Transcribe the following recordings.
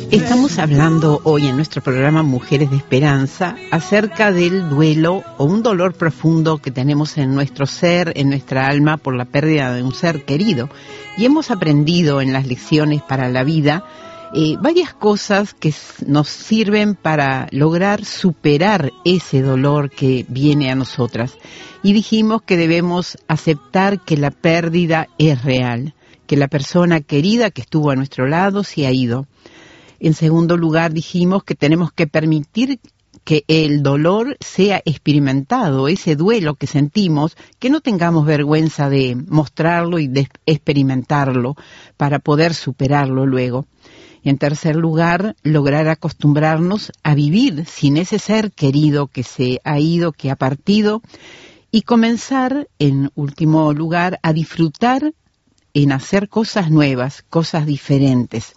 Estamos hablando hoy en nuestro programa Mujeres de Esperanza acerca del duelo o un dolor profundo que tenemos en nuestro ser, en nuestra alma por la pérdida de un ser querido. Y hemos aprendido en las lecciones para la vida varias cosas que nos sirven para lograr superar ese dolor que viene a nosotras. Y dijimos que debemos aceptar que la pérdida es real, que la persona querida que estuvo a nuestro lado se ha ido. En segundo lugar, dijimos que tenemos que permitir que el dolor sea experimentado, ese duelo que sentimos, que no tengamos vergüenza de mostrarlo y de experimentarlo para poder superarlo luego. Y en tercer lugar, lograr acostumbrarnos a vivir sin ese ser querido que se ha ido, que ha partido, y comenzar, en último lugar, a disfrutar en hacer cosas nuevas, cosas diferentes.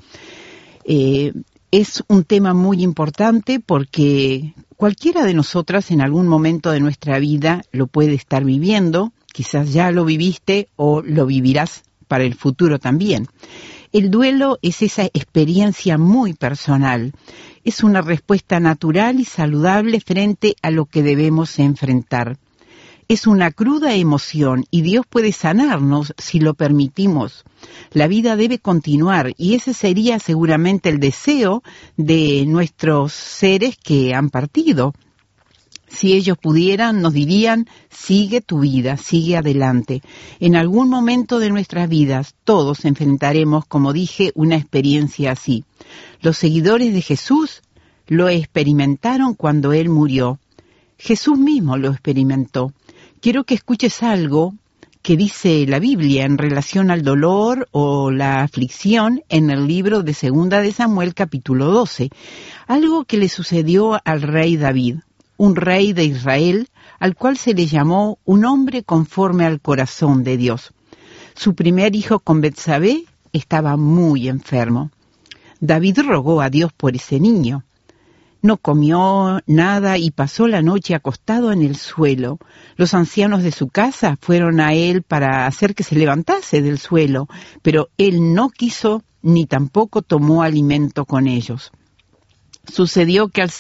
Es un tema muy importante porque cualquiera de nosotras en algún momento de nuestra vida lo puede estar viviendo, quizás ya lo viviste o lo vivirás para el futuro también. El duelo es esa experiencia muy personal, es una respuesta natural y saludable frente a lo que debemos enfrentar. Es una cruda emoción y Dios puede sanarnos si lo permitimos. La vida debe continuar y ese sería seguramente el deseo de nuestros seres que han partido. Si ellos pudieran, nos dirían, sigue tu vida, sigue adelante. En algún momento de nuestras vidas todos enfrentaremos, como dije, una experiencia así. Los seguidores de Jesús lo experimentaron cuando Él murió. Jesús mismo lo experimentó. Quiero que escuches algo que dice la Biblia en relación al dolor o la aflicción en el libro de 2 de Samuel capítulo 12. Algo que le sucedió al rey David, un rey de Israel al cual se le llamó un hombre conforme al corazón de Dios. Su primer hijo con Betsabé estaba muy enfermo. David rogó a Dios por ese niño. No comió nada y pasó la noche acostado en el suelo. Los ancianos de su casa fueron a él para hacer que se levantase del suelo, pero él no quiso ni tampoco tomó alimento con ellos. Sucedió que al